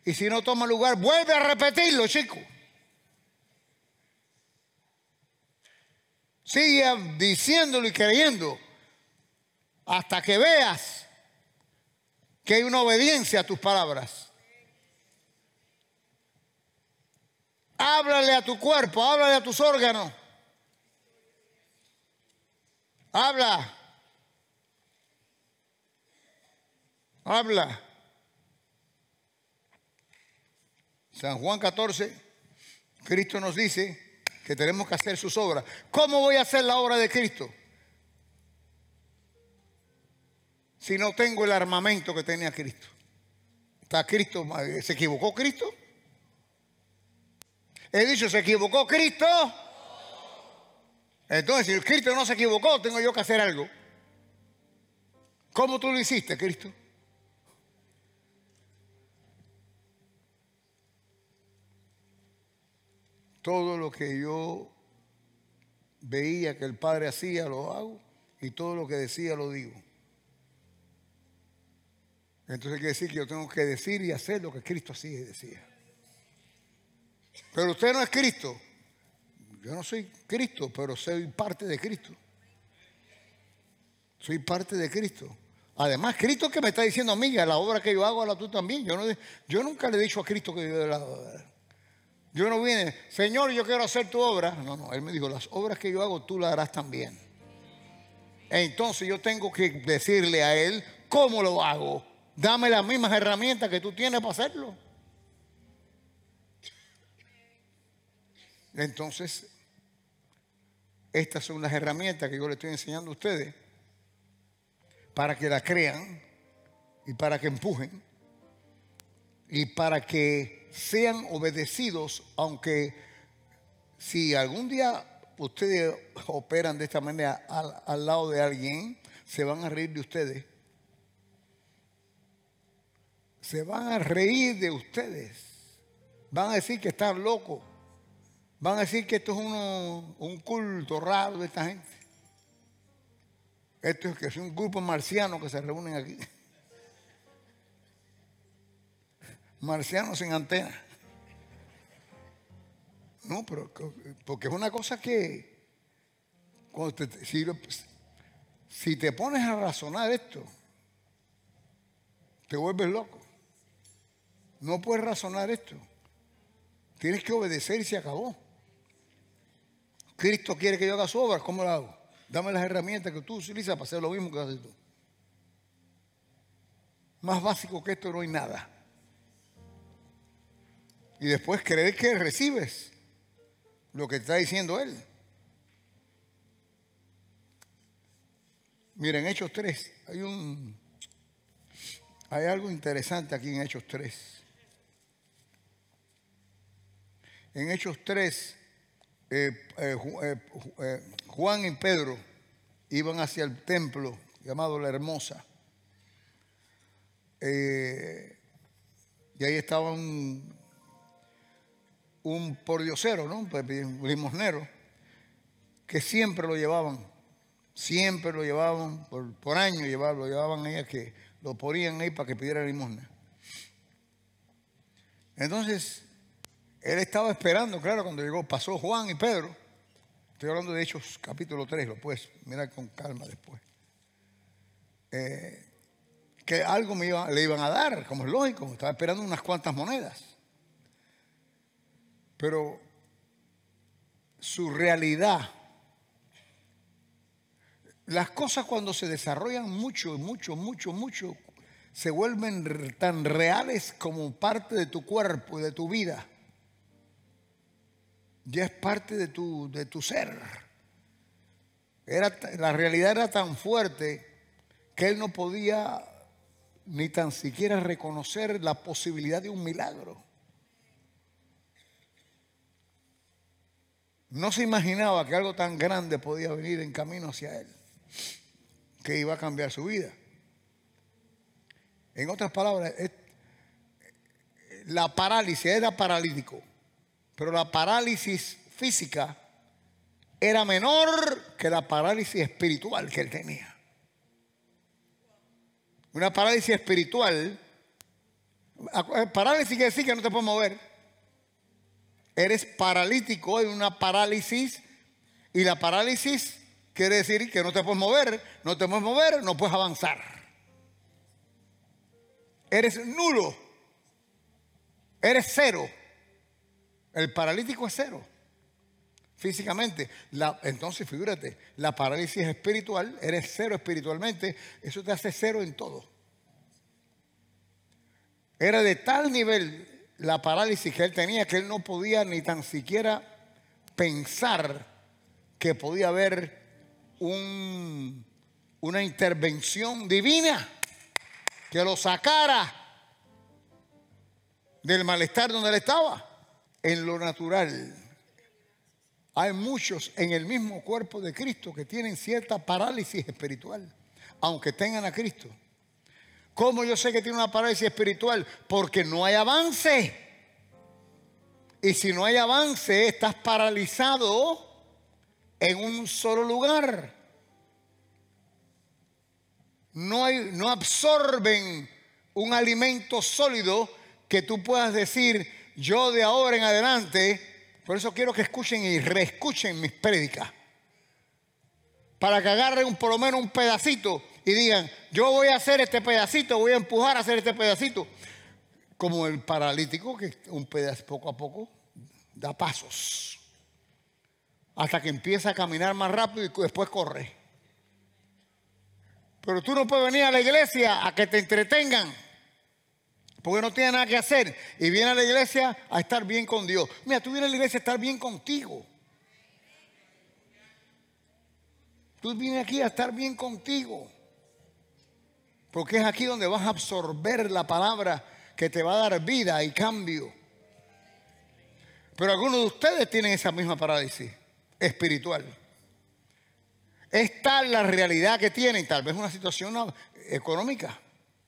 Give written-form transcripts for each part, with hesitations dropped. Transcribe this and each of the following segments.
Y si no toma lugar, vuelve a repetirlo, chico. Sigue diciéndolo y creyendo hasta que veas que hay una obediencia a tus palabras. Háblale a tu cuerpo, háblale a tus órganos. Habla. Habla. San Juan 14, Cristo nos dice que tenemos que hacer sus obras. ¿Cómo voy a hacer la obra de Cristo si no tengo el armamento que tenía Cristo? ¿Está Cristo? ¿Se equivocó Cristo? He dicho, ¿se equivocó Cristo? Entonces, si Cristo no se equivocó, tengo yo que hacer algo. ¿Cómo tú lo hiciste, Cristo? Todo lo que yo veía que el Padre hacía, lo hago. Y todo lo que decía, lo digo. Entonces quiere decir que yo tengo que decir y hacer lo que Cristo hacía y decía. Pero usted no es Cristo. Yo no soy Cristo, pero soy parte de Cristo. Soy parte de Cristo. Además, Cristo que me está diciendo a mí, que la obra que yo hago, hazla tú también. Yo nunca le he dicho a Cristo que yo la obra. Yo no vine, Señor, yo quiero hacer tu obra. No, Él me dijo, las obras que yo hago, tú las harás también. Entonces yo tengo que decirle a Él cómo lo hago. Dame las mismas herramientas que tú tienes para hacerlo. Entonces, estas son las herramientas que yo le estoy enseñando a ustedes para que la crean y para que empujen y para que sean obedecidos, aunque si algún día ustedes operan de esta manera al lado de alguien, se van a reír de ustedes. Se van a reír de ustedes. Van a decir que están locos. Van a decir que esto es un culto raro de esta gente. Esto es que es un grupo marciano que se reúnen aquí. Marcianos sin antena. No, pero porque es una cosa que cuando si te pones a razonar esto, te vuelves loco. No puedes razonar esto. Tienes que obedecer y se acabó. Cristo quiere que yo haga su obra, ¿cómo lo hago? Dame las herramientas que tú utilizas para hacer lo mismo que haces tú. Más básico que esto no hay nada. Y después creer que recibes lo que está diciendo Él. Miren, Hechos 3, hay algo interesante aquí en Hechos 3. En Hechos 3, Juan y Pedro iban hacia el templo llamado La Hermosa. Y ahí estaba un pordiosero, ¿no? Un limosnero, que siempre lo llevaban por años, lo llevaban ahí, que lo ponían ahí para que pidiera limosna. Entonces, él estaba esperando, claro, cuando llegó, pasó Juan y Pedro. Estoy hablando de Hechos capítulo 3, lo puedes mirar con calma después. Que algo le iban a dar, como es lógico, estaba esperando unas cuantas monedas. Pero su realidad, las cosas cuando se desarrollan mucho, se vuelven tan reales como parte de tu cuerpo y de tu vida. Ya es parte de tu ser. La realidad era tan fuerte que él no podía ni tan siquiera reconocer la posibilidad de un milagro. No se imaginaba que algo tan grande podía venir en camino hacia él, que iba a cambiar su vida. En otras palabras, la parálisis, era paralítico, pero la parálisis física era menor que la parálisis espiritual que él tenía. Una parálisis espiritual Parálisis quiere decir que no te puedes mover. Eres paralítico, hay una parálisis. Y la parálisis quiere decir que no te puedes mover, no puedes avanzar. Eres nulo. Eres cero. El paralítico es cero. Físicamente. Entonces, figúrate, la parálisis espiritual, eres cero espiritualmente, eso te hace cero en todo. Era de tal nivel la parálisis que él tenía que él no podía ni tan siquiera pensar que podía haber una intervención divina que lo sacara del malestar donde él estaba. En lo natural, hay muchos en el mismo cuerpo de Cristo que tienen cierta parálisis espiritual, aunque tengan a Cristo. ¿Cómo yo sé que tiene una parálisis espiritual? Porque no hay avance. Y si no hay avance, estás paralizado en un solo lugar. No absorben un alimento sólido que tú puedas decir, yo de ahora en adelante. Por eso quiero que escuchen y reescuchen mis prédicas, para que agarren por lo menos un pedacito y digan, yo voy a hacer este pedacito, voy a empujar a hacer este pedacito. Como el paralítico, que un pedazo poco a poco da pasos hasta que empieza a caminar más rápido y después corre. Pero tú no puedes venir a la iglesia a que te entretengan, porque no tienes nada que hacer, y vienes a la iglesia a estar bien con Dios. Mira, tú vienes a la iglesia a estar bien contigo. Tú vienes aquí a estar bien contigo, porque es aquí donde vas a absorber la palabra que te va a dar vida y cambio. Pero algunos de ustedes tienen esa misma parálisis espiritual. Es tal la realidad que tienen, tal vez una situación económica,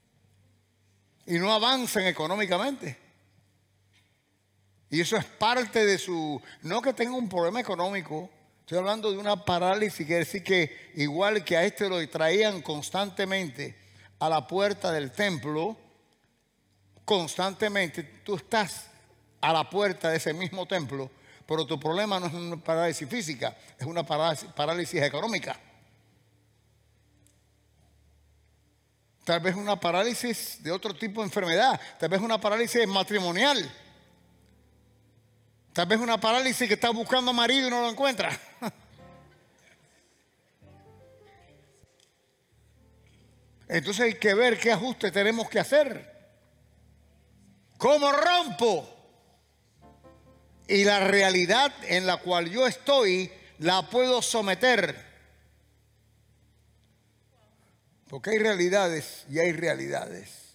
y no avanzan económicamente. Y eso es parte de su... No que tenga un problema económico, estoy hablando de una parálisis. Quiere decir que igual que a este lo traían constantemente a la puerta del templo, constantemente tú estás a la puerta de ese mismo templo, pero tu problema no es una parálisis física, es una parálisis económica. Tal vez una parálisis de otro tipo de enfermedad, tal vez una parálisis matrimonial, tal vez una parálisis que está buscando marido y no lo encuentra. Entonces hay que ver qué ajuste tenemos que hacer. ¿Cómo rompo? Y la realidad en la cual yo estoy la puedo someter. Porque hay realidades y hay realidades.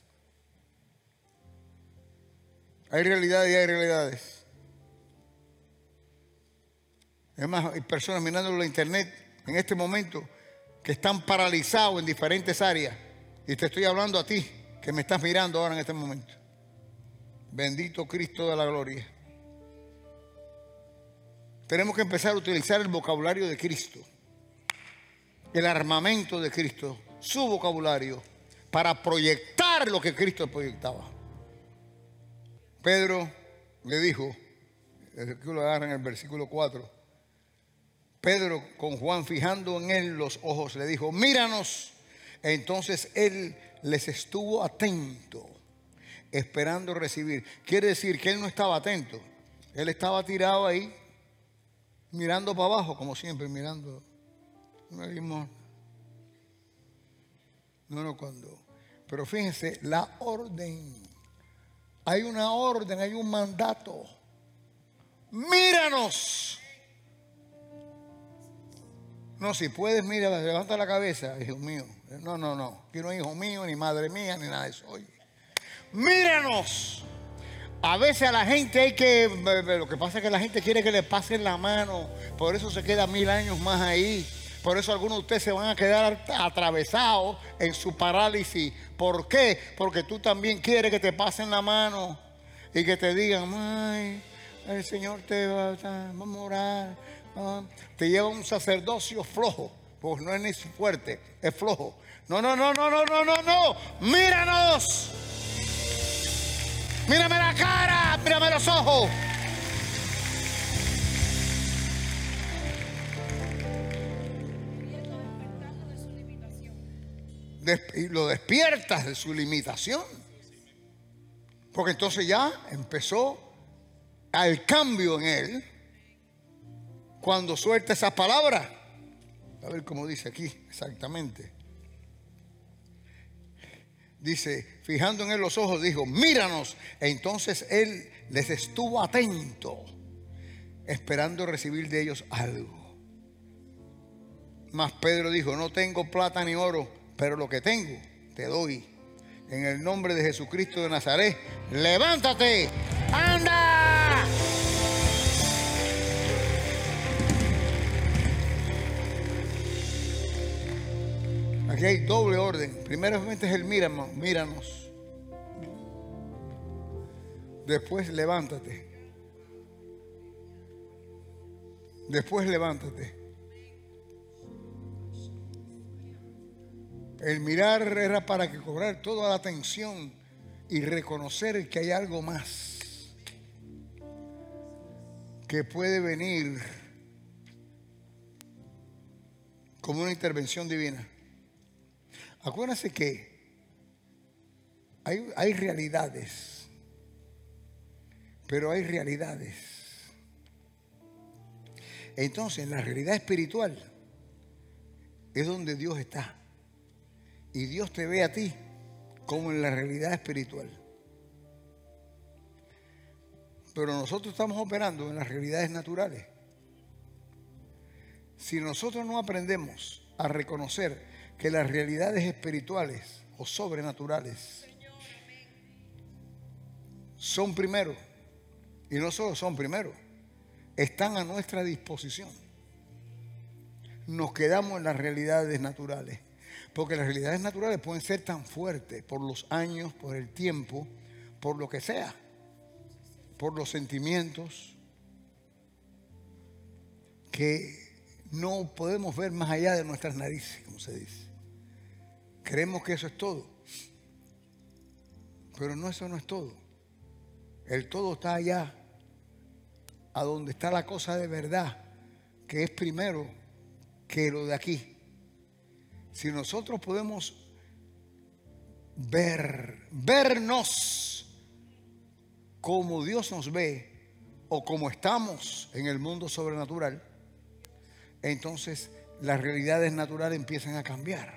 Hay realidades y hay realidades. Además, hay personas mirando en la internet en este momento que están paralizados en diferentes áreas. Y te estoy hablando a ti, que me estás mirando ahora en este momento. Bendito Cristo de la gloria. Tenemos que empezar a utilizar el vocabulario de Cristo, el armamento de Cristo, su vocabulario, para proyectar lo que Cristo proyectaba. Pedro le dijo, lo agarra en el versículo 4, Pedro con Juan fijando en él los ojos le dijo, míranos. Entonces él les estuvo atento, esperando recibir. Quiere decir que él no estaba atento, él estaba tirado ahí, mirando para abajo, como siempre, mirando. Pero fíjense, la orden. Hay una orden, hay un mandato. Míranos. No, si puedes, mira, levanta la cabeza, hijo mío. No. Aquí no hay hijo mío, ni madre mía, ni nada de eso. Oye, míranos. A veces a la gente hay que... Lo que pasa es que la gente quiere que le pasen la mano. Por eso se queda 1000 años más ahí. Por eso algunos de ustedes se van a quedar atravesados en su parálisis. ¿Por qué? Porque tú también quieres que te pasen la mano y que te digan, ay, el Señor te va a orar. Te lleva un sacerdocio flojo, porque no es ni fuerte, es flojo. No. Míranos. Mírame la cara, mírame los ojos. Y lo despiertas de su limitación. Porque entonces ya empezó el cambio en él cuando suelta esas palabras. A ver cómo dice aquí exactamente. Dice, fijando en él los ojos, dijo, míranos. E entonces él les estuvo atento, esperando recibir de ellos algo. Mas Pedro dijo, no tengo plata ni oro, pero lo que tengo te doy. En el nombre de Jesucristo de Nazaret, levántate, anda. Aquí hay doble orden. Primeramente es el míranos. Después levántate. Después levántate. El mirar era para que cobrar toda la atención y reconocer que hay algo más que puede venir como una intervención divina. Acuérdense que hay realidades, pero hay realidades. Entonces, la realidad espiritual es donde Dios está. Y Dios te ve a ti como en la realidad espiritual. Pero nosotros estamos operando en las realidades naturales. Si nosotros no aprendemos a reconocer que las realidades espirituales o sobrenaturales son primero, y no solo son primero, están a nuestra disposición, nos quedamos en las realidades naturales. Porque las realidades naturales pueden ser tan fuertes por los años, por el tiempo, por lo que sea, por los sentimientos, que no podemos ver más allá de nuestras narices, como se dice. Creemos que eso es todo, pero no, eso no es todo. El todo está allá, a donde está la cosa de verdad, que es primero que lo de aquí. Si nosotros podemos vernos como Dios nos ve o como estamos en el mundo sobrenatural, entonces las realidades naturales empiezan a cambiar.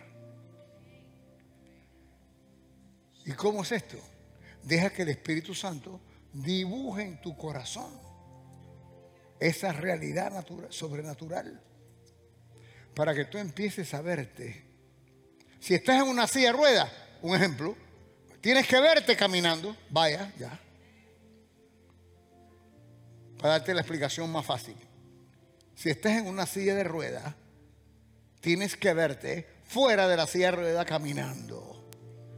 ¿Y cómo es esto? Deja que el Espíritu Santo dibuje en tu corazón esa realidad sobrenatural para que tú empieces a verte. Si estás en una silla de ruedas, un ejemplo, tienes que verte caminando. Vaya, ya. Para darte la explicación más fácil. Si estás en una silla de ruedas, tienes que verte fuera de la silla de ruedas caminando.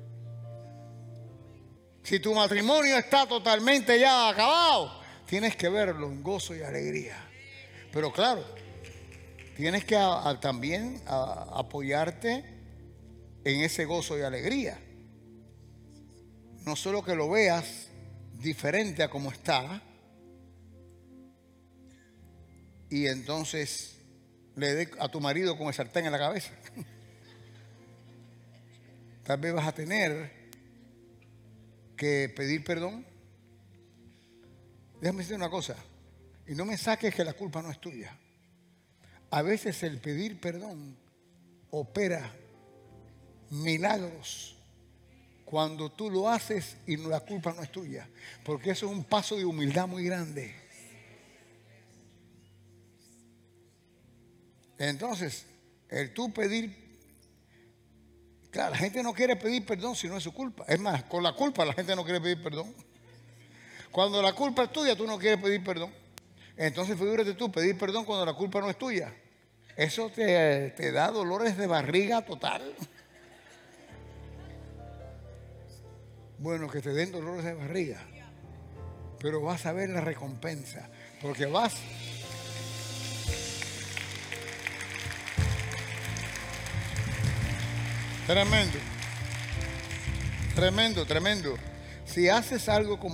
Si tu matrimonio está totalmente ya acabado, tienes que verlo en gozo y alegría. Pero claro, tienes que también apoyarte en ese gozo y alegría. No solo que lo veas diferente a como está y entonces le dé a tu marido con el sartén en la cabeza. Tal vez vas a tener que pedir perdón. Déjame decir una cosa, y no me saques que la culpa no es tuya. A veces el pedir perdón opera milagros cuando tú lo haces y la culpa no es tuya, porque eso es un paso de humildad muy grande. Entonces, el tú pedir, claro, la gente no quiere pedir perdón si no es su culpa. Es más, con la culpa la gente no quiere pedir perdón. Cuando la culpa es tuya, tú no quieres pedir perdón. Entonces figúrate tú pedir perdón cuando la culpa no es tuya. Eso te da dolores de barriga total. Bueno, que te den dolores de barriga, pero vas a ver la recompensa, porque vas. Tremendo, tremendo, tremendo. Si haces algo como